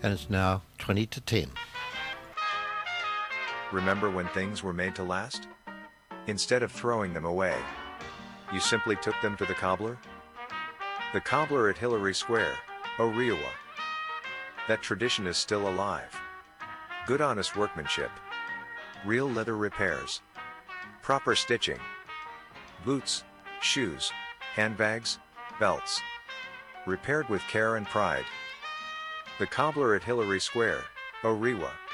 and it's now 20 to 10. Remember when things were made to last? Instead of throwing them away, you simply took them to the cobbler? The cobbler at Hillary Square, Orewa. That tradition is still alive. Good honest workmanship. Real leather repairs. Proper stitching. Boots, shoes, handbags, belts. Repaired with care and pride. The cobbler at Hillary Square, Orewa.